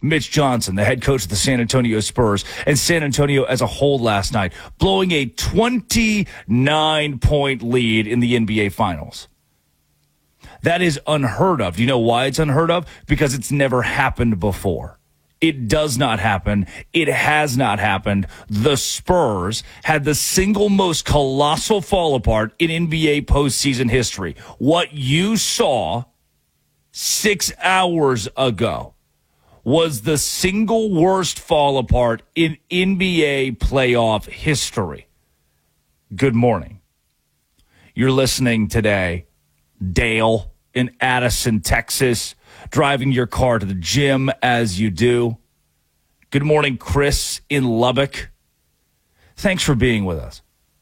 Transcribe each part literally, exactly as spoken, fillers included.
Mitch Johnson, the head coach of the San Antonio Spurs, and San Antonio as a whole last night, blowing a twenty-nine point lead in the N B A Finals. That is unheard of. Do you know why it's unheard of? Because it's never happened before. It does not happen. It has not happened. The Spurs had the single most colossal fall apart in N B A postseason history. What you saw six hours ago was the single worst fall apart in N B A playoff history. Good morning. You're listening today, Dale in Addison, Texas, driving your car to the gym as you do. Good morning, Chris in Lubbock. Thanks for being with us.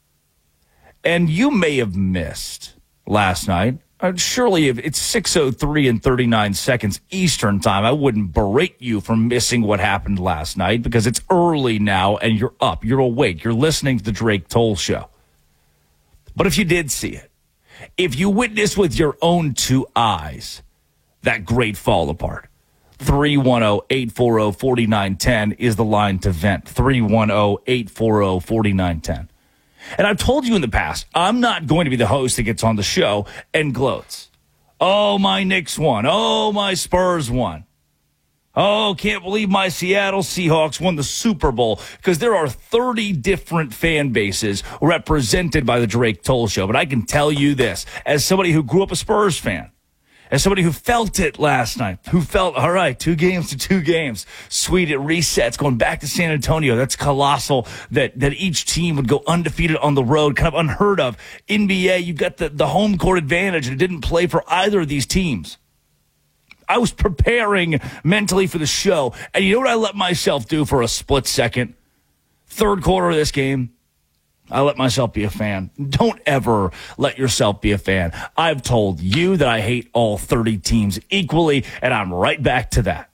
And you may have missed last night. Uh, surely if it's six oh three and thirty-nine seconds Eastern time, I wouldn't berate you for missing what happened last night because it's early now and you're up, you're awake, you're listening to the Drake Toll Show. But if you did see it, if you witnessed with your own two eyes that great fall apart, three one zero, eight four zero, four nine one zero is the line to vent. three one zero, eight four zero, four nine one zero. And I've told you in the past, I'm not going to be the host that gets on the show and gloats. Oh, my Knicks won. Oh, my Spurs won. Oh, can't believe my Seattle Seahawks won the Super Bowl, because there are thirty different fan bases represented by the Drake Toll Show. But I can tell you this, as somebody who grew up a Spurs fan, as somebody who felt it last night, who felt, all right, two games to two games, sweet, it resets, going back to San Antonio. That's colossal that, that each team would go undefeated on the road, kind of unheard of. N B A, you've got the, the home court advantage, and it didn't play for either of these teams. I was preparing mentally for the show, and you know what I let myself do for a split second? Third quarter of this game, I let myself be a fan. Don't ever let yourself be a fan. I've told you that I hate all thirty teams equally, and I'm right back to that.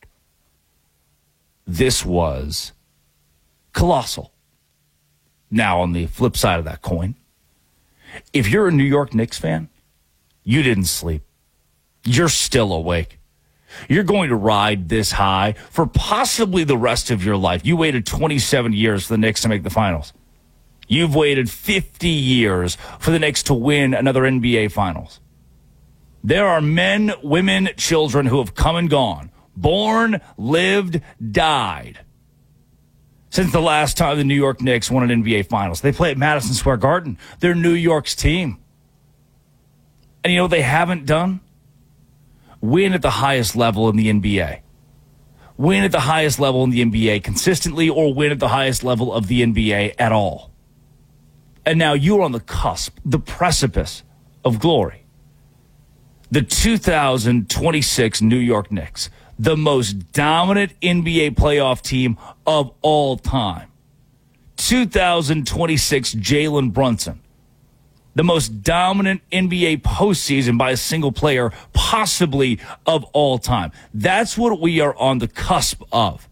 This was colossal. Now, on the flip side of that coin, if you're a New York Knicks fan, you didn't sleep. You're still awake. You're going to ride this high for possibly the rest of your life. You waited twenty-seven years for the Knicks to make the finals. You've waited fifty years for the Knicks to win another N B A Finals. There are men, women, children who have come and gone, born, lived, died, since the last time the New York Knicks won an N B A Finals. They play at Madison Square Garden. They're New York's team. And you know what they haven't done? Win at the highest level in the N B A. Win at the highest level in the N B A consistently, or win at the highest level of the N B A at all. And now you're on the cusp, the precipice of glory. The two thousand twenty-six New York Knicks, the most dominant N B A playoff team of all time. two thousand twenty-six Jalen Brunson, the most dominant N B A postseason by a single player, possibly of all time. That's what we are on the cusp of.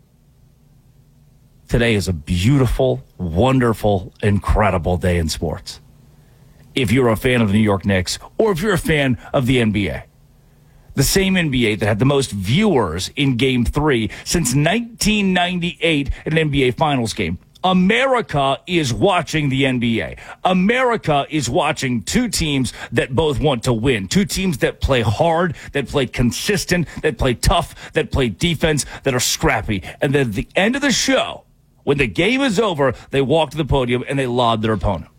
Today is a beautiful, wonderful, incredible day in sports. If you're a fan of the New York Knicks, or if you're a fan of the N B A. The same N B A that had the most viewers in Game three since nineteen ninety-eight, an N B A Finals game. America is watching the N B A. America is watching two teams that both want to win. Two teams that play hard, that play consistent, that play tough, that play defense, that are scrappy. And then at the end of the show, when the game is over, they walk to the podium and they laud their opponent.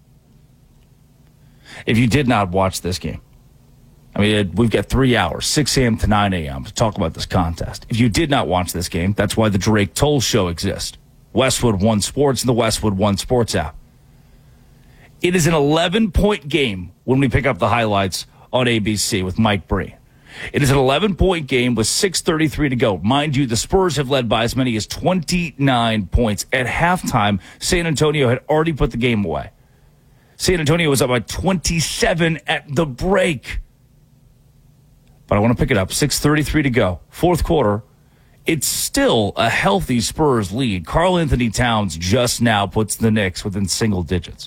If you did not watch this game, I mean, we've got three hours, six a.m. to nine a.m. to talk about this contest. If you did not watch this game, that's why the Drake Toll Show exists. Westwood One Sports and the Westwood One Sports app. It is an eleven-point game when we pick up the highlights on A B C with Mike Breen. It is an eleven-point game with six thirty-three to go. Mind you, the Spurs have led by as many as twenty-nine points. At halftime, San Antonio had already put the game away. San Antonio was up by twenty-seven at the break. But I want to pick it up. six thirty-three to go. Fourth quarter. It's still a healthy Spurs lead. Karl Anthony Towns just now puts the Knicks within single digits.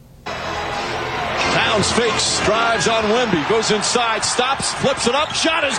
Towns fakes, drives on Wemby, goes inside, stops, flips it up, shot is